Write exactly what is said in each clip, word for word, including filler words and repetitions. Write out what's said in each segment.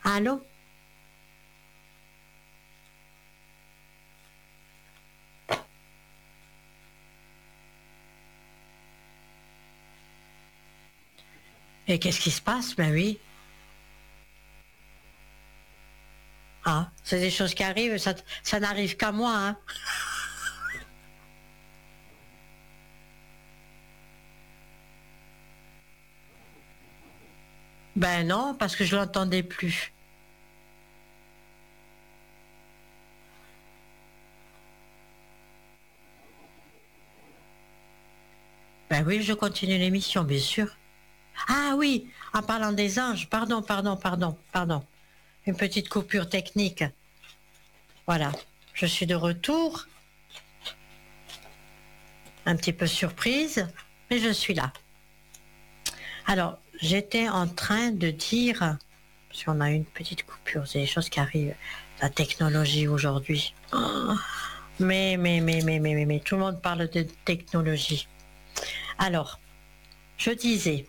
Allô? Et qu'est-ce qui se passe? Ben oui. Ah, c'est des choses qui arrivent, ça, ça n'arrive qu'à moi, hein. Ben non, parce que je l'entendais plus. Ben oui, je continue l'émission, bien sûr. Ah oui, en parlant des anges, pardon, pardon, pardon, pardon. Une petite coupure technique. Voilà, je suis de retour. Un petit peu surprise, mais je suis là. Alors, j'étais en train de dire, si on a une petite coupure, c'est des choses qui arrivent, la technologie aujourd'hui. Oh, mais, mais, mais, mais, mais, mais, mais, tout le monde parle de technologie. Alors, je disais,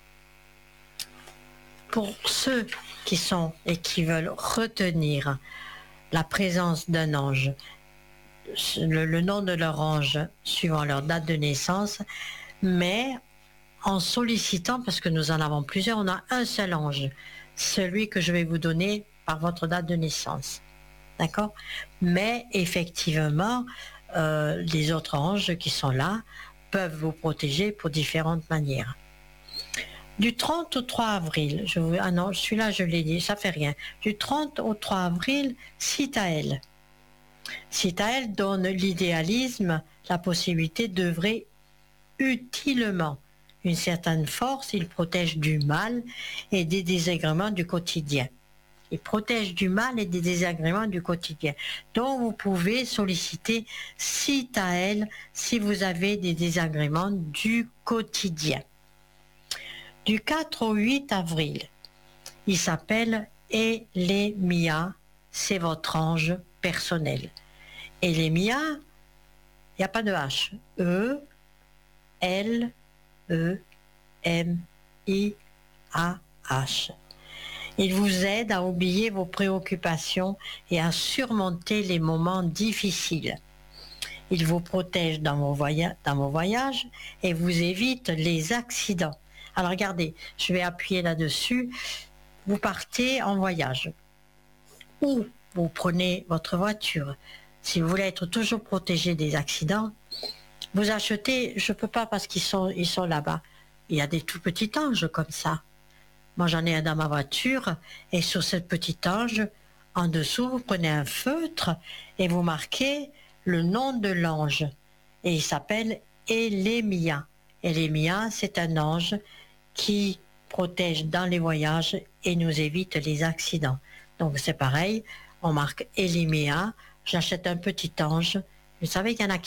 pour ceux qui sont et qui veulent retenir la présence d'un ange, le, le nom de leur ange suivant leur date de naissance, mais en sollicitant, parce que nous en avons plusieurs, on a un seul ange, celui que je vais vous donner par votre date de naissance. D'accord? Mais effectivement, euh, les autres anges qui sont là peuvent vous protéger pour différentes manières. Du trente au trois avril, je vous, ah non, celui-là je l'ai dit, ça fait rien. Du trente au trois avril, Sitaël. Sitaël donne l'idéalisme, la possibilité d'œuvrer utilement. Une certaine force, il protège du mal et des désagréments du quotidien. Il protège du mal et des désagréments du quotidien. Donc vous pouvez solliciter Sitaël si vous avez des désagréments du quotidien. Du quatre au huit avril, il s'appelle Élémia, c'est votre ange personnel. Élémia, il n'y a pas de H. E, L, E, M, I, A, H. Il vous aide à oublier vos préoccupations et à surmonter les moments difficiles. Il vous protège dans vos, voya- dans vos voyages et vous évite les accidents. Alors regardez, je vais appuyer là-dessus. Vous partez en voyage ou vous prenez votre voiture. Si vous voulez être toujours protégé des accidents, vous achetez, je ne peux pas parce qu'ils sont, ils sont là-bas. Il y a des tout petits anges comme ça. Moi, j'en ai un dans ma voiture et sur ce petit ange, en dessous, vous prenez un feutre et vous marquez le nom de l'ange. Et il s'appelle Élémia. Élémia, c'est un ange qui protège dans les voyages et nous évite les accidents. Donc c'est pareil, on marque Élémia, j'achète un petit ange. Vous savez qu'il y en a qui